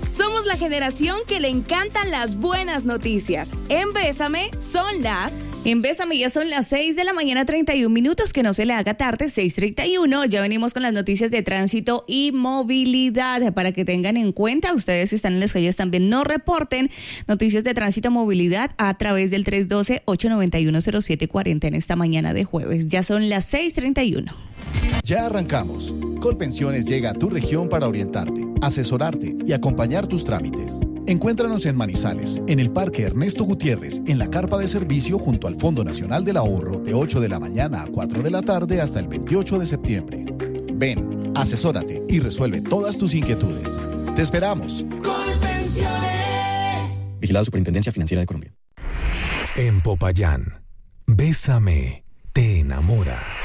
Somos la generación que le encantan las buenas noticias. En Bésame ya son las 6 de la mañana, 31 minutos, que no se le haga tarde, 6:31. Ya venimos con las noticias de tránsito y movilidad para que tengan en cuenta. Ustedes, si están en las calles, también nos reporten noticias de tránsito y movilidad a través del 312-891-0740 en esta mañana de jueves. Ya son las 6:31. Ya arrancamos. Colpensiones llega a tu región para orientarte, asesorarte y acompañar tus trámites. Encuéntranos en Manizales, en el Parque Ernesto Gutiérrez, en la carpa de servicio junto al Fondo Nacional del Ahorro, de 8 de la mañana a 4 de la tarde hasta el 28 de septiembre. Ven, asesórate y resuelve todas tus inquietudes. ¡Te esperamos! Colpensiones. Vigilado Superintendencia Financiera de Colombia. En Popayán, Bésame te enamora.